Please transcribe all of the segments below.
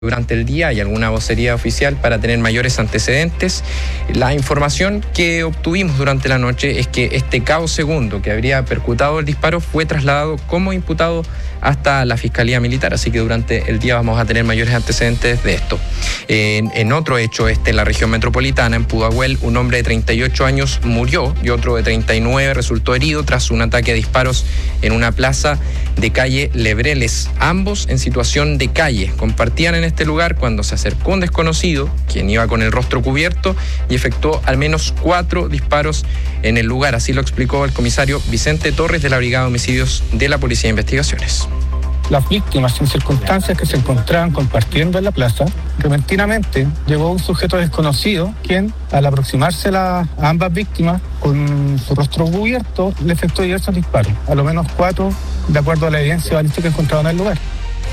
durante el día. Hay alguna vocería oficial para tener mayores antecedentes. La información que obtuvimos durante la noche es que este cabo segundo que habría percutado el disparo fue trasladado como imputado hasta la Fiscalía Militar, así que durante el día vamos a tener mayores antecedentes de esto. En otro hecho, en la región metropolitana, en Pudahuel, un hombre de 38 años murió y otro de 39 resultó herido tras un ataque a disparos en una plaza de calle Lebreles, ambos en situación de calle. Compartían en este lugar cuando se acercó un desconocido, quien iba con el rostro cubierto, y efectuó al menos 4 disparos en el lugar. Así lo explicó el comisario Vicente Torres de la Brigada de Homicidios de la Policía de Investigaciones. Las víctimas, en circunstancias que se encontraban compartiendo en la plaza, repentinamente llegó un sujeto desconocido, quien, al aproximarse a ambas víctimas con su rostro cubierto, le efectuó diversos disparos, a lo menos 4, de acuerdo a la evidencia balística encontrada en el lugar.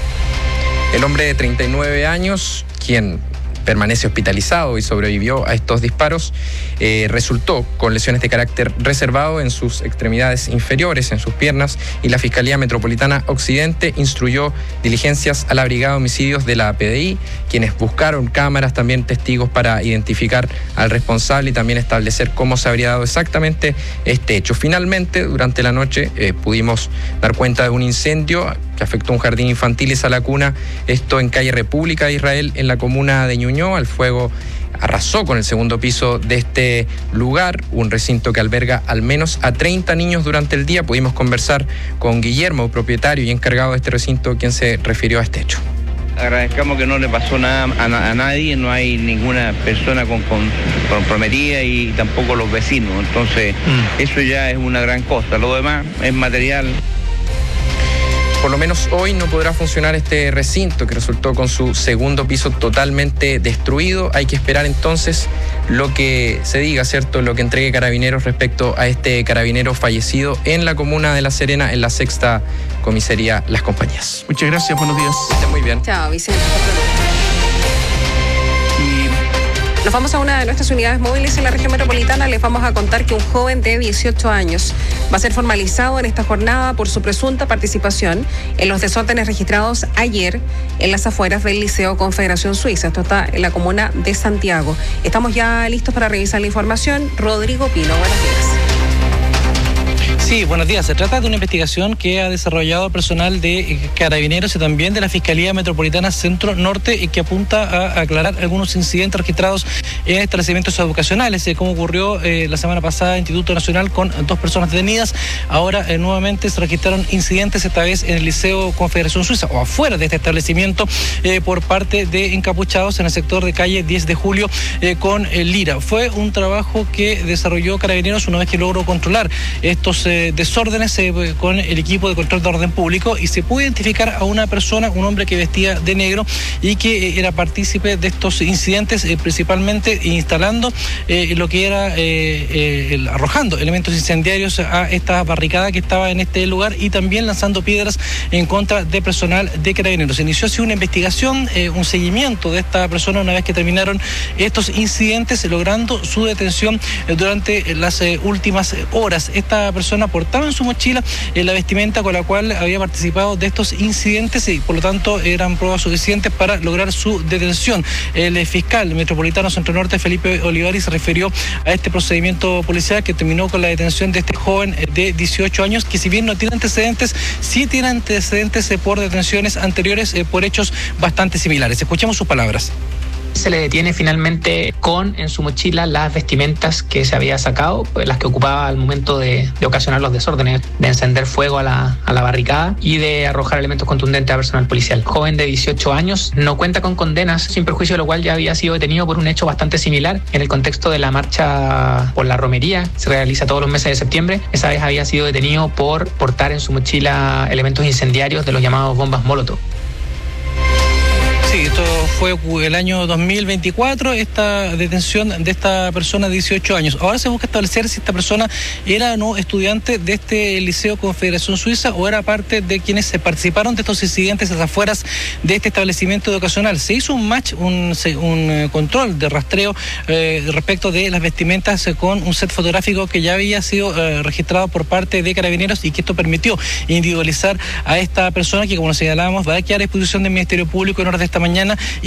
El hombre de 39 años, quien permanece hospitalizado y sobrevivió a estos disparos, resultó con lesiones de carácter reservado en sus extremidades inferiores, en sus piernas, y la Fiscalía Metropolitana Occidente instruyó diligencias a la Brigada de Homicidios de la PDI, quienes buscaron cámaras, también testigos para identificar al responsable y también establecer cómo se habría dado exactamente este hecho. Finalmente, durante la noche pudimos dar cuenta de un incendio que afectó un jardín infantil y sala cuna, esto en calle República de Israel, en la comuna de Ñuñoa. El fuego arrasó con el segundo piso de este lugar, un recinto que alberga al menos a 30 niños durante el día. Pudimos conversar con Guillermo, propietario y encargado de este recinto, quien se refirió a este hecho. Agradezcamos que no le pasó nada a nadie, no hay ninguna persona comprometida y tampoco los vecinos, entonces eso ya es una gran cosa. Lo demás es material. Por lo menos hoy no podrá funcionar este recinto que resultó con su segundo piso totalmente destruido. Hay que esperar entonces lo que se diga, ¿cierto? Lo que entregue Carabineros respecto a este carabinero fallecido en la comuna de La Serena, en la 6ª comisaría Las Compañías. Muchas gracias, buenos días. Esté muy bien. Chao, Vicente. Nos vamos a una de nuestras unidades móviles en la región metropolitana. Les vamos a contar que un joven de 18 años va a ser formalizado en esta jornada por su presunta participación en los desórdenes registrados ayer en las afueras del Liceo Confederación Suiza. Esto está en la comuna de Santiago. Estamos ya listos para revisar la información. Rodrigo Pino, buenos días. Sí, buenos días. Se trata de una investigación que ha desarrollado personal de Carabineros y también de la Fiscalía Metropolitana Centro Norte y que apunta a aclarar algunos incidentes registrados en establecimientos educacionales, como ocurrió la semana pasada en Instituto Nacional con 2 personas detenidas. Ahora nuevamente se registraron incidentes, esta vez en el Liceo Confederación Suiza o afuera de este establecimiento por parte de encapuchados en el sector de calle 10 de julio con Lira. Fue un trabajo que desarrolló Carabineros una vez que logró controlar estos desórdenes con el equipo de control de orden público y se pudo identificar a una persona, un hombre que vestía de negro y que era partícipe de estos incidentes, principalmente instalando lo que era arrojando elementos incendiarios a esta barricada que estaba en este lugar y también lanzando piedras en contra de personal de Carabineros. Se inició así una investigación, un seguimiento de esta persona una vez que terminaron estos incidentes, logrando su detención durante las últimas horas. Esta persona portaba en su mochila la vestimenta con la cual había participado de estos incidentes y por lo tanto eran pruebas suficientes para lograr su detención. El fiscal metropolitano Centro Norte, Felipe Olivari, se refirió a este procedimiento policial que terminó con la detención de este joven de 18 años que, si bien no tiene antecedentes, sí tiene antecedentes por detenciones anteriores por hechos bastante similares. Escuchemos sus palabras. Se le detiene finalmente con en su mochila las vestimentas que se había sacado, las que ocupaba al momento de ocasionar los desórdenes, de encender fuego a la barricada y de arrojar elementos contundentes a personal policial. Joven de 18 años, no cuenta con condenas, sin perjuicio de lo cual ya había sido detenido por un hecho bastante similar en el contexto de la marcha por la romería, que se realiza todos los meses de septiembre. Esa vez había sido detenido por portar en su mochila elementos incendiarios de los llamados bombas Molotov. Sí, esto fue el año 2024 esta detención de esta persona de 18 años. Ahora se busca establecer si esta persona era o no estudiante de este Liceo Confederación Suiza o era parte de quienes se participaron de estos incidentes a las afueras de este establecimiento educacional. Se hizo un match, un control de rastreo respecto de las vestimentas con un set fotográfico que ya había sido registrado por parte de Carabineros y que esto permitió individualizar a esta persona que, como señalábamos, va a quedar a disposición del Ministerio Público en horas de esta mañana.